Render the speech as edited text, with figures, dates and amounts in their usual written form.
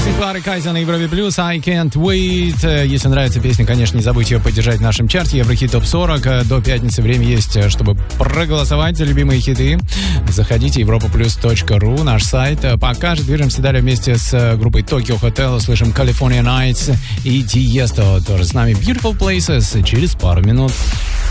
Клары Кайза на Европе Плюс, I Can't Wait. Если нравится песня, конечно, не забудьте ее поддержать в нашем чарте Еврохит Топ 40. До пятницы время есть, чтобы проголосовать за любимые хиты. Заходите europaplus.ru, наш сайт. Пока же движемся далее вместе с группой Tokyo Hotel. Слышим California Nights и Tiesto. Тоже с нами Beautiful Places через пару минут.